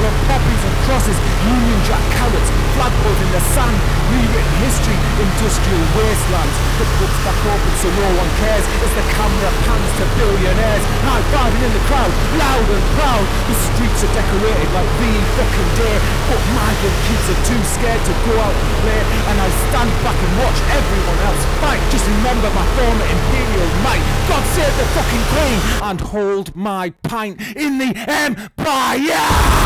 on poppies and crosses, Union Jack carrots, flagpoles in the sand, rewritten history, industrial wastelands. The pub's back open so no one cares as the camera pans to billionaires, high-fiving in the crowd, loud and proud. The streets are decorated like the fucking day, but migrant kids are too scared to go out and play, and I stand back and watch everyone else fight. Just remember my former imperial might. God save the fucking Queen and hold my pint in the Empire!